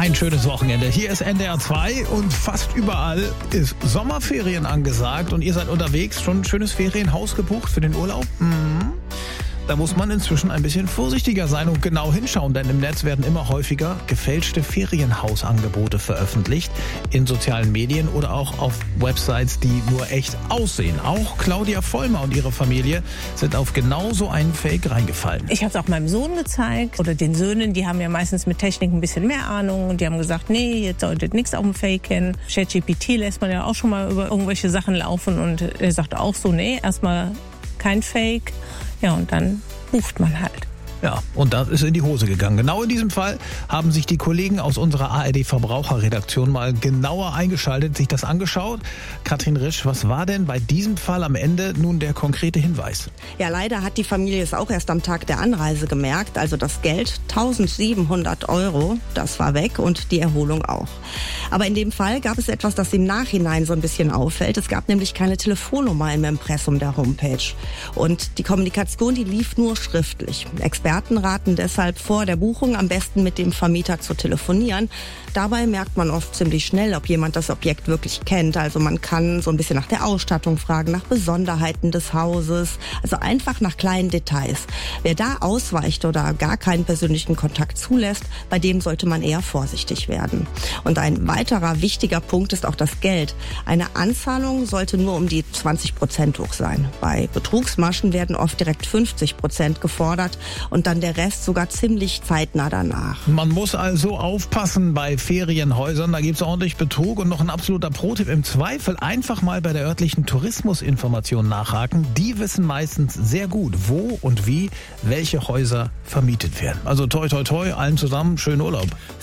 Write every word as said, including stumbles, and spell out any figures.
Ein schönes Wochenende. Hier ist N D R zwei und fast überall ist Sommerferien angesagt und ihr seid unterwegs. Schon ein schönes Ferienhaus gebucht für den Urlaub? Mhm. Da muss man inzwischen ein bisschen vorsichtiger sein und genau hinschauen, denn im Netz werden immer häufiger gefälschte Ferienhausangebote veröffentlicht, in sozialen Medien oder auch auf Websites, die nur echt aussehen. Auch Claudia Vollmer und ihre Familie sind auf genau so einen Fake reingefallen. Ich habe es auch meinem Sohn gezeigt oder den Söhnen, die haben ja meistens mit Technik ein bisschen mehr Ahnung und die haben gesagt, nee, jetzt solltet nichts auf dem Fake kennen. ChatGPT lässt man ja auch schon mal über irgendwelche Sachen laufen und er sagt auch so, nee, erstmal kein Fake. Ja, und dann ruft man halt. Ja, und das ist in die Hose gegangen. Genau in diesem Fall haben sich die Kollegen aus unserer A R D-Verbraucherredaktion mal genauer eingeschaltet, sich das angeschaut. Katrin Risch, was war denn bei diesem Fall am Ende nun der konkrete Hinweis? Ja, leider hat die Familie es auch erst am Tag der Anreise gemerkt. Also das Geld, tausendsiebenhundert Euro, das war weg und die Erholung auch. Aber in dem Fall gab es etwas, das im Nachhinein so ein bisschen auffällt. Es gab nämlich keine Telefonnummer im Impressum der Homepage. Und die Kommunikation, die lief nur schriftlich. Experten raten deshalb vor der Buchung am besten mit dem Vermieter zu telefonieren. Dabei merkt man oft ziemlich schnell, ob jemand das Objekt wirklich kennt. Also man kann so ein bisschen nach der Ausstattung fragen, nach Besonderheiten des Hauses, also einfach nach kleinen Details. Wer da ausweicht oder gar keinen persönlichen Kontakt zulässt, bei dem sollte man eher vorsichtig werden. Und ein weiterer wichtiger Punkt ist auch das Geld. Eine Anzahlung sollte nur um die zwanzig Prozent hoch sein. Bei Betrugsmaschen werden oft direkt fünfzig Prozent gefordert und dann der Rest sogar ziemlich zeitnah danach. Man muss also aufpassen bei Ferienhäusern, da gibt es ordentlich Betrug und noch ein absoluter Pro-Tipp. Im Zweifel einfach mal bei der örtlichen Tourismusinformation nachhaken. Die wissen meistens sehr gut, wo und wie welche Häuser vermietet werden. Also toi toi toi, allen zusammen, schönen Urlaub.